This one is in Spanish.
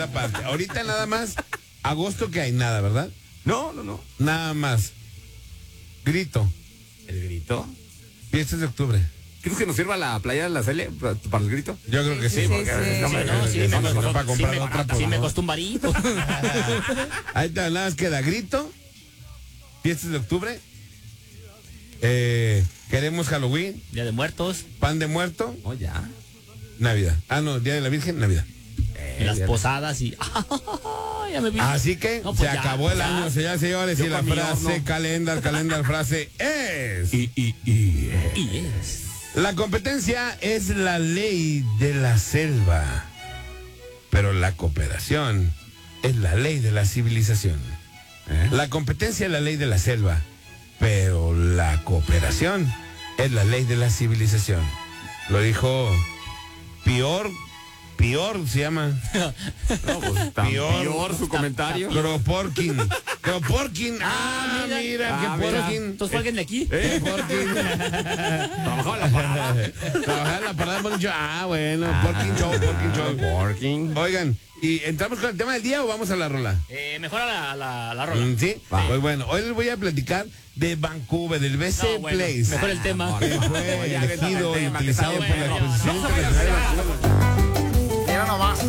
segunda parte. Ahorita nada más, agosto que hay nada, ¿verdad? No. Nada más. Grito. ¿El grito? Fiestas de octubre. ¿Crees que nos sirva la playa de la Cele para el grito? Yo creo que sí. Para comprar otra. Sí me costó un varito. Ahí está, nada más queda grito. Fiestas de octubre. Queremos Halloween. Día de Muertos. Pan de muerto. Oh, ya. Navidad. No, Día de la Virgen, Navidad. Y las posadas y... ya me vi. Así que No, pues se ya, acabó el ya. año, señoras y señores, y la frase calendar frase es... Y es... La competencia es la ley de la selva, pero la cooperación es la ley de la civilización. La competencia es la ley de la selva, pero la cooperación es la ley de la civilización. Lo dijo Pior se llama. No, pues tan peor su comentario. Kropotkin. Mira, que Porkin. ¿Entonces fue alguien de aquí? Porkin. Trabajaba en la parada. Trabajaba en la parada por mucho. Bueno, Porkin Show. Working. Oigan, ¿y entramos con el tema del día o vamos a la rola? Mejor a la rola. ¿Sí? Pues bueno, hoy les voy a platicar de Vancouver, del BC No, bueno, Place. mejor el tema. Que fue elegido y utilizado por la exposición. Mira nomás.